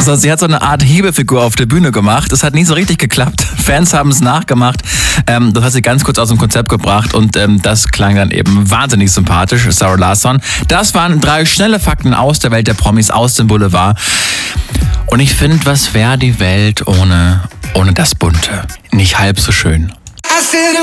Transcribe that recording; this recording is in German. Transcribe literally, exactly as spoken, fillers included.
Also sie hat so eine Art Hebefigur auf der Bühne gemacht. Das hat nie so richtig geklappt. Fans haben es nachgemacht. Ähm, das hat sie ganz kurz aus dem Konzept gebracht und ähm, das klang dann eben wahnsinnig sympathisch, Sarah Larsson. Das waren drei schnelle Fakten aus der Welt der Promis, aus dem Boulevard. Und ich finde, was wäre die Welt ohne, ohne das Bunte? Nicht halb so schön.